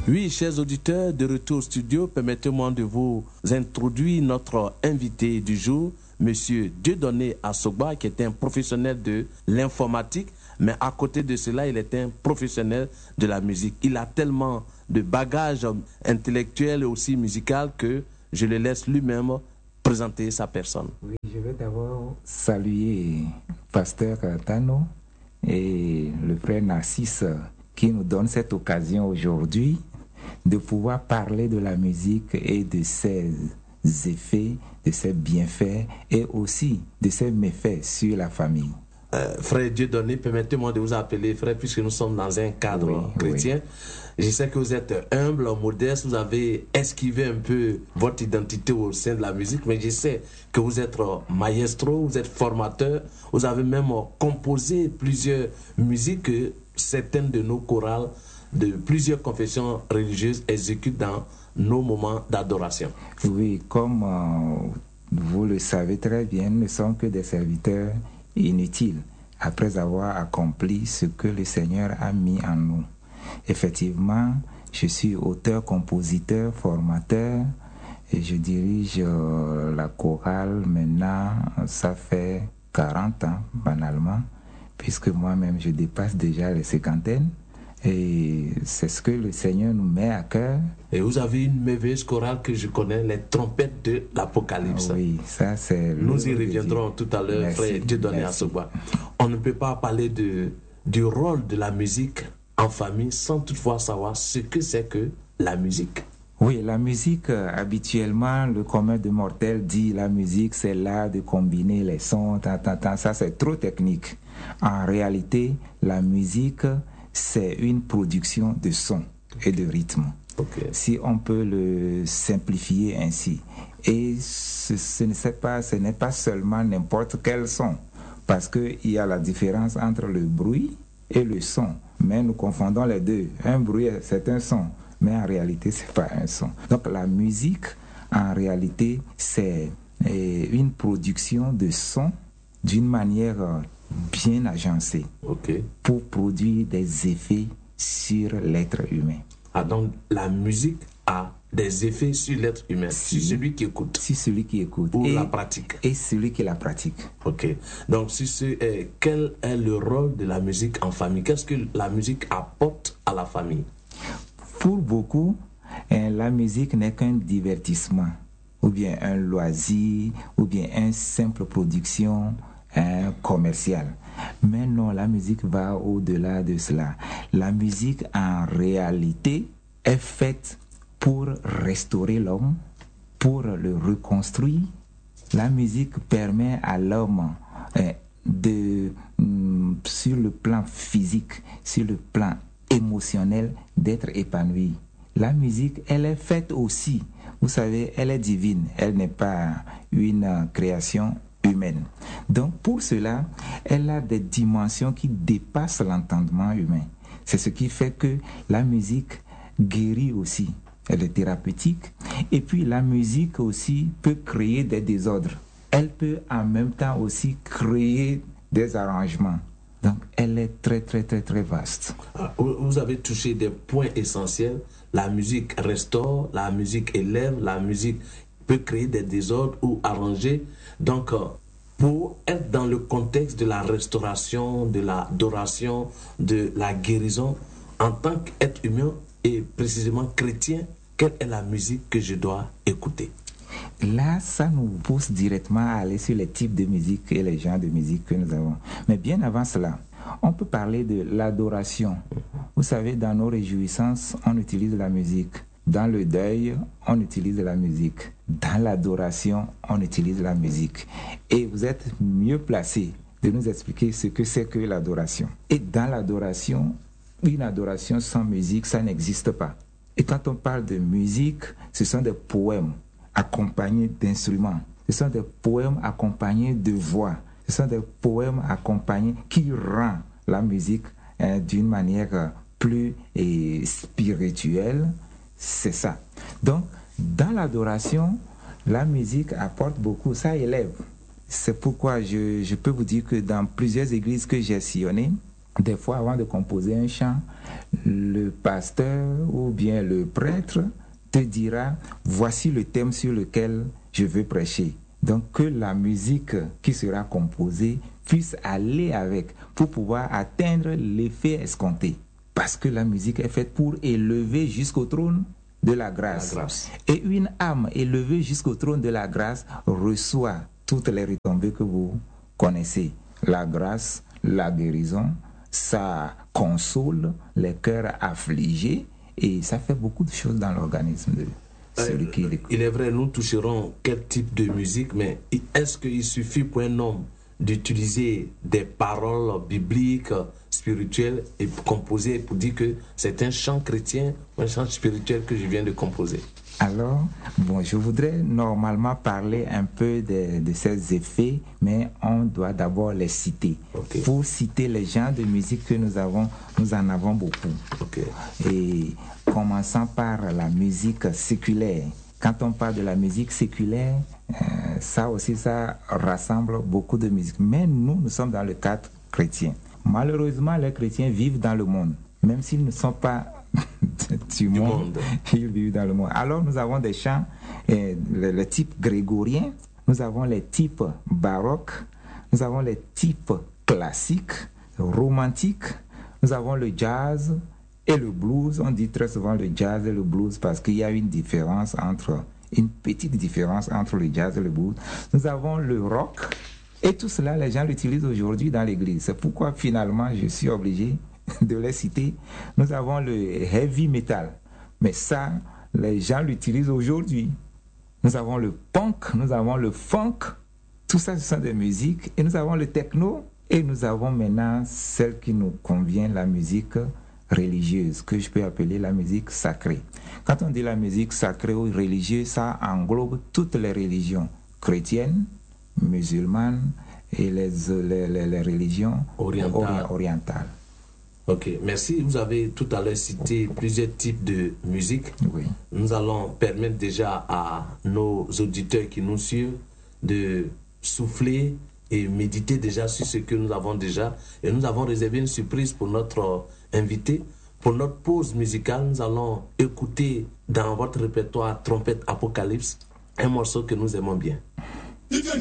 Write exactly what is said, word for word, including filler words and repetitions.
Oui, chers auditeurs, de retour au studio, permettez-moi de vous introduire notre invité du jour, Monsieur Dieudonné Asogba, qui est un professionnel de l'informatique, mais à côté de cela, il est un professionnel de la musique. Il a tellement de bagages intellectuels et aussi musical que je le laisse lui-même présenter sa personne. Oui, je veux d'abord saluer Pasteur Tano et le frère Narcisse qui nous donne cette occasion aujourd'hui de pouvoir parler de la musique et de ses effets, de ses bienfaits et aussi de ses méfaits sur la famille. Euh, frère Dieudonné, permettez-moi de vous appeler frère puisque nous sommes dans un cadre oui, chrétien. Oui. Je sais que vous êtes humble, modeste, vous avez esquivé un peu votre identité au sein de la musique, mais je sais que vous êtes maestro, vous êtes formateur, vous avez même composé plusieurs musiques que certaines de nos chorales de plusieurs confessions religieuses exécutent dans nos moments d'adoration. Oui, comme euh, vous le savez très bien, nous ne sommes que des serviteurs inutiles après avoir accompli ce que le Seigneur a mis en nous. Effectivement, je suis auteur, compositeur, formateur et je dirige euh, la chorale maintenant, ça fait quarante ans banalement, puisque moi-même je dépasse déjà les cinquantaines. Et c'est ce que le Seigneur nous met à cœur. Et vous avez une merveilleuse chorale que je connais, les trompettes de l'Apocalypse. Oui, ça c'est... Nous y reviendrons tout à l'heure, frère Dieudonné Asogba. On ne peut pas parler de, du rôle de la musique en famille sans toutefois savoir ce que c'est que la musique. Oui, la musique, euh, habituellement, le commun de mortels dit la musique, c'est l'art de combiner les sons, tant, tant, tant, ça c'est trop technique. En réalité, la musique, c'est une production de sons et de rythme. Okay. Si on peut le simplifier ainsi. Et ce, ce n'est pas, ce n'est pas seulement n'importe quel son, parce qu'il y a la différence entre le bruit et le son. Mais nous confondons les deux. Un bruit, c'est un son, mais en réalité, ce n'est pas un son. Donc la musique, en réalité, c'est eh, une production de sons d'une manière bien agencée, okay, pour produire des effets sur l'être humain. Ah, donc la musique a des effets sur l'être humain, si, sur celui qui écoute. Sur celui qui écoute. Ou et, la pratique. Et celui qui la pratique. Ok. Donc, si c'est, euh, quel est le rôle de la musique en famille? Qu'est-ce que la musique apporte à la famille? Pour beaucoup, hein, la musique n'est qu'un divertissement, ou bien un loisir, ou bien une simple production hein, commerciale. Mais non, la musique va au-delà de cela. La musique, en réalité, est faite pour restaurer l'homme, pour le reconstruire. La musique permet à l'homme eh, de, mm, sur le plan physique, sur le plan émotionnel, d'être épanoui. La musique, elle est faite aussi, vous savez, elle est divine, elle n'est pas une création humaine. Donc pour cela, elle a des dimensions qui dépassent l'entendement humain. C'est ce qui fait que la musique guérit aussi. Elle est thérapeutique. Et puis la musique aussi peut créer des désordres. Elle peut en même temps aussi créer des arrangements. Donc elle est très très très très vaste. Vous avez touché des points essentiels. La musique restaure, la musique élève, la musique peut créer des désordres ou arranger. Donc pour être dans le contexte de la restauration, de l'adoration, de la guérison, en tant qu'être humain et précisément chrétien, quelle est la musique que je dois écouter? Là, ça nous pousse directement à aller sur les types de musique et les genres de musique que nous avons. Mais bien avant cela, on peut parler de l'adoration. Vous savez, dans nos réjouissances, on utilise la musique. Dans le deuil, on utilise la musique. Dans l'adoration, on utilise la musique. Et vous êtes mieux placé de nous expliquer ce que c'est que l'adoration. Et dans l'adoration, une adoration sans musique, ça n'existe pas. Et quand on parle de musique, ce sont des poèmes accompagnés d'instruments. Ce sont des poèmes accompagnés de voix. Ce sont des poèmes accompagnés qui rendent la musique hein, d'une manière plus et spirituelle. C'est ça. Donc, dans l'adoration, la musique apporte beaucoup, ça élève. C'est pourquoi je, je peux vous dire que dans plusieurs églises que j'ai sillonnées, Des fois, avant de composer un chant, le pasteur ou bien le prêtre te dira, voici le thème sur lequel je veux prêcher. Donc, que la musique qui sera composée puisse aller avec pour pouvoir atteindre l'effet escompté. Parce que la musique est faite pour élever jusqu'au trône de la grâce. La grâce. Et une âme élevée jusqu'au trône de la grâce reçoit toutes les retombées que vous connaissez. La grâce, la guérison, ça console les cœurs affligés et ça fait beaucoup de choses dans l'organisme de celui euh, qui l'écoute. Il est vrai, nous toucherons quel type de musique, mais est-ce qu'il suffit pour un homme d'utiliser des paroles bibliques, spirituelles et pour composer, pour dire que c'est un chant chrétien ou un chant spirituel que je viens de composer? Alors, bon, je voudrais normalement parler un peu de, de ces effets, mais on doit d'abord les citer. Okay. Pour citer les genres de musique que nous avons, nous en avons beaucoup. Okay. Et commençant par la musique séculaire. Quand on parle de la musique séculaire, euh, ça aussi, ça rassemble beaucoup de musique. Mais nous, nous sommes dans le cadre chrétien. Malheureusement, les chrétiens vivent dans le monde, même s'ils ne sont pas du, du monde, monde. Ils vivent dans le monde. Alors, nous avons des chants, euh, le, le type grégorien, nous avons les types baroques, nous avons les types classiques, romantiques, nous avons le jazz et le blues. On dit très souvent le jazz et le blues parce qu'il y a une différence entre, une petite différence entre le jazz et le blues. Nous avons le rock et tout cela, les gens l'utilisent aujourd'hui dans l'église. C'est pourquoi finalement, je suis obligé de les citer. Nous avons le heavy metal, mais ça, les gens l'utilisent aujourd'hui. Nous avons le punk, nous avons le funk, tout ça, ce sont des musiques, et nous avons le techno, et nous avons maintenant celle qui nous convient, la musique religieuse, que je peux appeler la musique sacrée. Quand on dit la musique sacrée ou religieuse, ça englobe toutes les religions chrétiennes, musulmanes et les, les, les, les religions orientales. orientales. Ok, merci. Vous avez tout à l'heure cité plusieurs types de musique. Oui. Nous allons permettre déjà à nos auditeurs qui nous suivent de souffler et méditer déjà sur ce que nous avons déjà. Et nous avons réservé une surprise pour notre invité. Pour notre pause musicale, nous allons écouter dans votre répertoire Trompette Apocalypse un morceau que nous aimons bien.